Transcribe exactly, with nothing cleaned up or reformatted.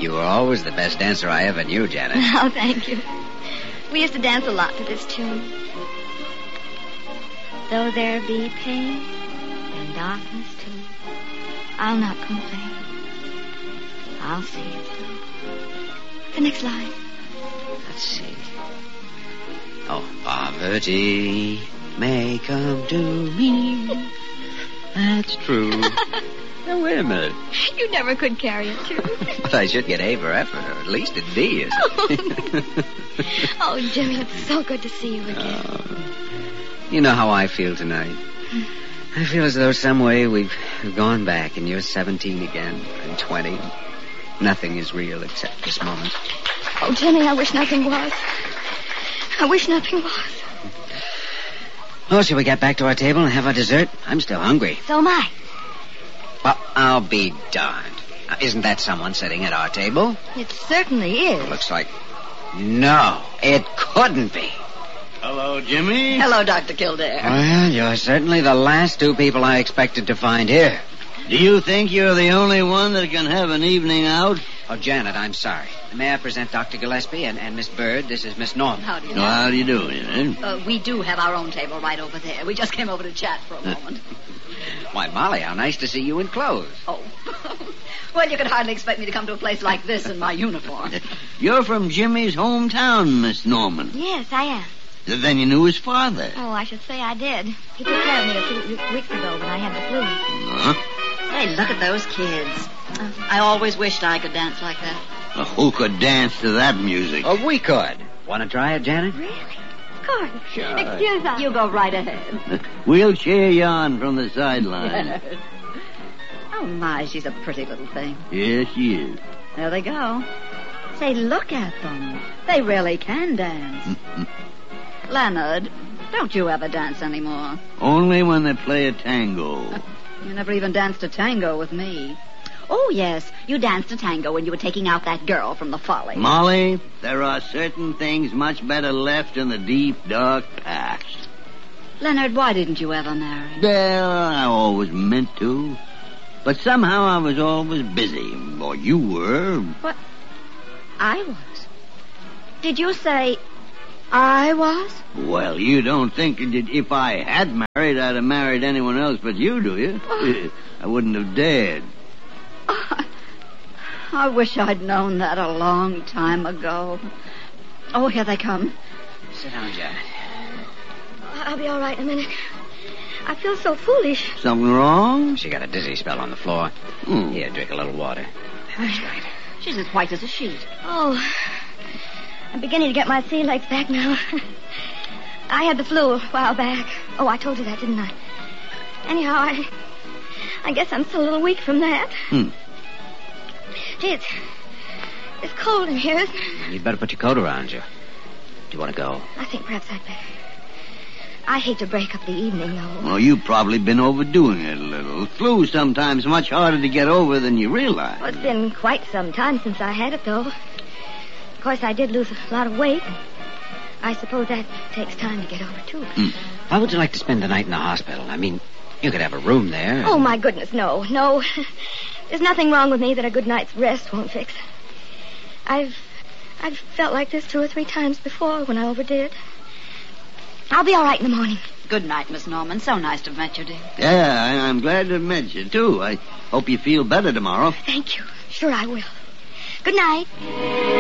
You were always the best dancer I ever knew, Janet. Oh, thank you. We used to dance a lot to this tune. Though there be pain and darkness too, I'll not complain. I'll see it through. The next line. Let's see. Oh, poverty may come to me. That's true. Now, wait a minute. You never could carry a tune. But I should get A for effort, or at least a D, isn't it? Oh, Jimmy, it's so good to see you again. Oh, you know how I feel tonight. I feel as though some way we've gone back and you're seventeen again and twenty. Nothing is real except this moment. Oh, Jimmy, I wish nothing was. I wish nothing was. Well, shall we get back to our table and have our dessert? I'm still hungry. So am I. Well, I'll be darned. Now, isn't that someone sitting at our table? It certainly is. Looks like... No, it couldn't be. Hello, Jimmy. Hello, Doctor Kildare. Well, you're certainly the last two people I expected to find here. Do you think you're the only one that can have an evening out? Oh, Janet, I'm sorry. May I present Doctor Gillespie and, and Miss Bird? This is Miss Norman. How do you No, know? how do you do, eh? Uh, we do have our own table right over there. We just came over to chat for a moment. Why, Molly, how nice to see you in clothes. Oh. Well, you could hardly expect me to come to a place like this in my uniform. You're from Jimmy's hometown, Miss Norman. Yes, I am. Then you knew his father. Oh, I should say I did. He took care of me a few weeks ago when I had the flu. Huh? Hey, look at those kids. Uh, I always wished I could dance like that. Well, who could dance to that music? Oh, we could. Want to try it, Janet? Really? Of course. Sure. Excuse us. You go right ahead. We'll cheer you on from the sideline. Yes. Oh, my, she's a pretty little thing. Yes, she is. There they go. Say, look at them. They really can dance. Leonard, don't you ever dance anymore? Only when they play a tango. You never even danced a tango with me. Oh, yes, you danced a tango when you were taking out that girl from the Folly. Molly, there are certain things much better left in the deep, dark past. Leonard, why didn't you ever marry? Well, I always meant to. But somehow I was always busy. Or you were. What? I was? Did you say I was? Well, you don't think that if I had married, I'd have married anyone else but you, do you? Oh. I wouldn't have dared. Oh, I wish I'd known that a long time ago. Oh, here they come. Sit down, Janet. I'll be all right in a minute. I feel so foolish. Something wrong? She got a dizzy spell on the floor. Hmm. Here, drink a little water. That's right. She's as white as a sheet. Oh, I'm beginning to get my sea legs back now. I had the flu a while back. Oh, I told you that, didn't I? Anyhow, I... I guess I'm still a little weak from that. Hmm. Gee, it's... It's cold in here, isn't it? You'd better put your coat around you. Do you want to go? I think perhaps I'd better. I hate to break up the evening, though. Well, you've probably been overdoing it a little. Flu's sometimes much harder to get over than you realize. Well, it's been quite some time since I had it, though. Of course, I did lose a lot of weight. I suppose that takes time to get over, too. Hmm. How would you like to spend the night in the hospital? I mean, you could have a room there. Oh, my goodness, no, no. There's nothing wrong with me that a good night's rest won't fix. I've... I've felt like this two or three times before when I overdid. I'll be all right in the morning. Good night, Miss Norman. So nice to have met you, dear. Yeah, I- I'm glad to have met you, too. I hope you feel better tomorrow. Thank you. Sure I will. Good night.